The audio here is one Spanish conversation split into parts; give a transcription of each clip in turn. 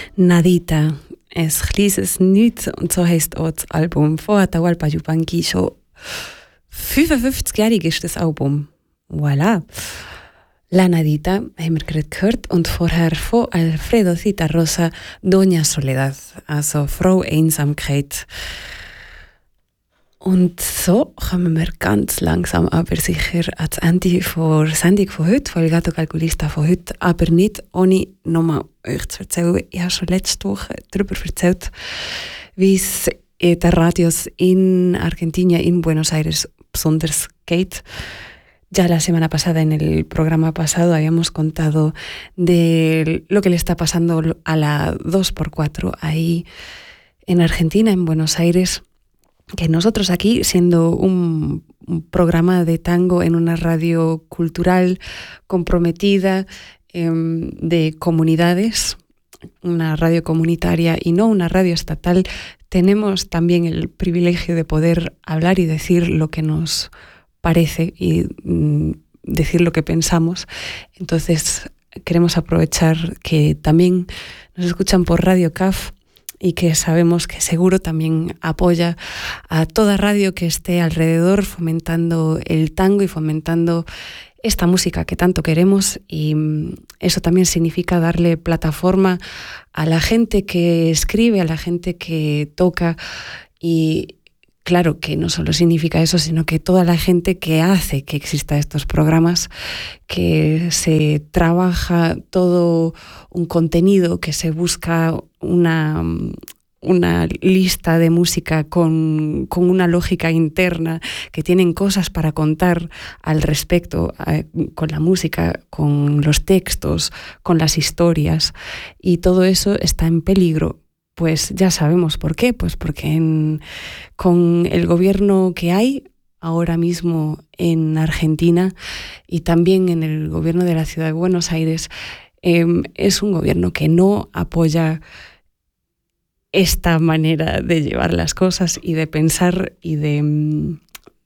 Nadita, es Glises Nüt und so heißt auch das Album. Vorher Tawalpa Yupanqui schon 55-jährig ist das Album. Voilà. La Nadita haben wir gerade gehört und vorher von Alfredo Zitarrosa Doña Soledad, also Frau Einsamkeit. Und so kommen wir ganz langsam aber sicher ans Ende der Sendung von heute, von El Gato Calculista von heute, aber nicht ohne nochmal euch zu erzählen. Ich habe schon letzte Woche darüber erzählt, wie es den Radios in Argentina, in Buenos Aires besonders geht. Ya la semana pasada, en el programa pasado, habíamos contado de lo que le está pasando a la 2x4 ahí en Argentina, en Buenos Aires, que nosotros aquí, siendo un programa de tango en una radio cultural comprometida de comunidades, una radio comunitaria y no una radio estatal, tenemos también el privilegio de poder hablar y decir lo que nos parece y decir lo que pensamos. Entonces queremos aprovechar que también nos escuchan por Radio CAF y que sabemos que seguro también apoya a toda radio que esté alrededor fomentando el tango y fomentando esta música que tanto queremos, y eso también significa darle plataforma a la gente que escribe, a la gente que toca, y claro que no solo significa eso, sino que toda la gente que hace que exista estos programas, que se trabaja todo un contenido, que se busca una lista de música con una lógica interna, que tienen cosas para contar al respecto, con la música, con los textos, con las historias, y todo eso está en peligro. Pues ya sabemos por qué, pues porque con el gobierno que hay ahora mismo en Argentina y también en el gobierno de la ciudad de Buenos Aires, es un gobierno que no apoya esta manera de llevar las cosas y de pensar y de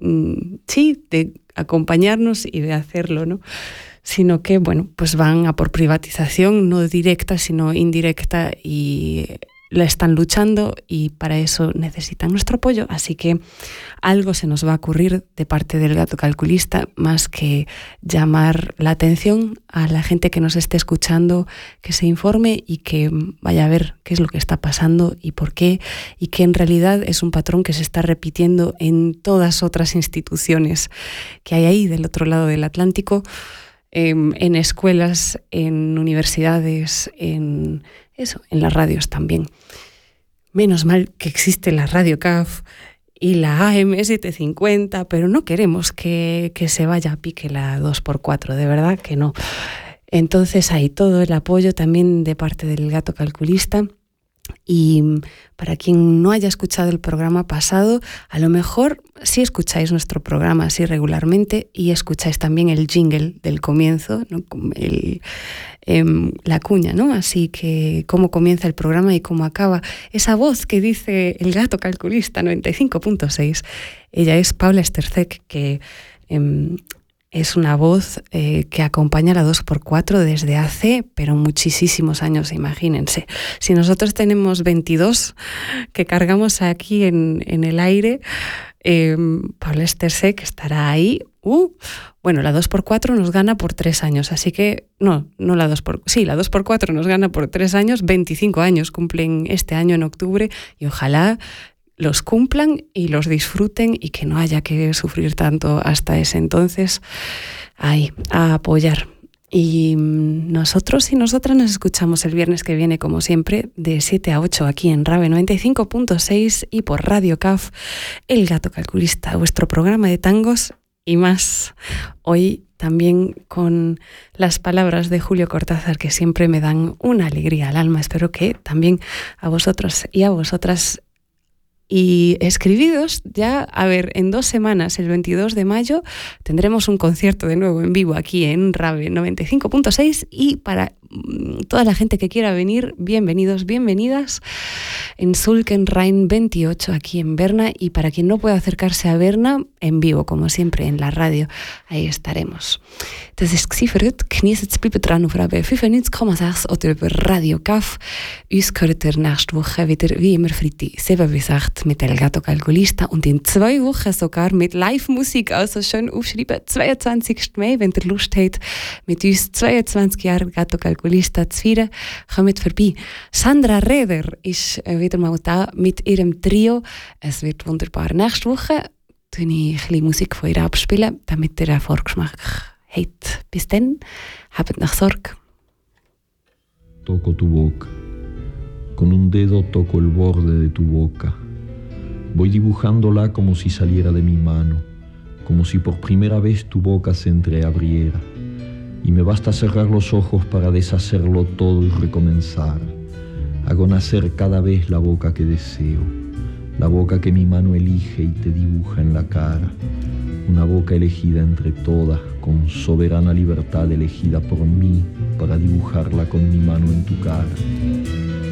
acompañarnos y de hacerlo, ¿no? Sino que, bueno, pues van a por privatización, no directa, sino indirecta, y la están luchando, y para eso necesitan nuestro apoyo. Así que algo se nos va a ocurrir de parte del Gato Calculista, más que llamar la atención a la gente que nos esté escuchando, que se informe y que vaya a ver qué es lo que está pasando y por qué, y que en realidad es un patrón que se está repitiendo en todas otras instituciones que hay ahí del otro lado del Atlántico, en escuelas, en universidades, en las radios también. Menos mal que existe la Radio CAF y la AM 750, pero no queremos que se vaya a pique la 2x4, de verdad que no. Entonces hay todo el apoyo también de parte del Gato Calculista. Y para quien no haya escuchado el programa pasado, a lo mejor sí escucháis nuestro programa así regularmente y escucháis también el jingle del comienzo, ¿no? La cuña, ¿no? Así que cómo comienza el programa y cómo acaba. Esa voz que dice el Gato Calculista 95.6, ella es Paula Esterzek, que es una voz que acompaña a la 2x4 desde hace, pero muchísimos años, imagínense. Si nosotros tenemos 22 que cargamos aquí en el aire, Paula Esterzek estará ahí. Bueno, la 2x4 nos gana por 3 años, así que la 2x4 nos gana por 3 años, 25 años cumplen este año en octubre, y ojalá los cumplan y los disfruten y que no haya que sufrir tanto hasta ese entonces. Ahí, a apoyar. Y nosotros y nosotras nos escuchamos el viernes que viene, como siempre, de 7 a 8 aquí en Rave 95.6 y por Radio CAF, El Gato Calculista, vuestro programa de tangos y más. Hoy también con las palabras de Julio Cortázar, que siempre me dan una alegría al alma. Espero que también a vosotros y a vosotras. Y escribidos ya, a ver, en 2 semanas, el 22 de mayo, tendremos un concierto de nuevo en vivo aquí en Rave 95.6, y para toda la gente que quiera venir, bienvenidos, bienvenidas. En Sulkenrain 28, aquí en Berna. Y para quien no pueda acercarse a Berna, en vivo, como siempre, en la radio, ahí estaremos. Das ist es für heute. Genießt es, bleibt dran auf Radio 95,6 oder über Radio CAF. Uns hört ihr nächste Woche wieder, wie immer, Freitag 7 bis 8 mit El Gato Calculista und in 2 Wochen sogar mit Live-Musik. Also schön aufschreiben, 22. Mai, wenn ihr Lust habt, mit uns 22 Jahre Gato Calculista zu feiern, kommt vorbei. Sandra Reder ist wieder mal da mit ihrem Trio. Es wird wunderbar. Nächste Woche tue ich ein bisschen Musik von ihr abspielen, damit ihr einen Vorgeschmack habt. Bis dann, habt nach Sorge. Toco tu boca. Con un dedo toco el borde de tu boca. Voy dibujándola como si saliera de mi mano, como si por primera vez tu boca se entreabriera. Y me basta cerrar los ojos para deshacerlo todo y recomenzar. Hago nacer cada vez la boca que deseo, la boca que mi mano elige y te dibuja en la cara. Una boca elegida entre todas, con soberana libertad elegida por mí para dibujarla con mi mano en tu cara.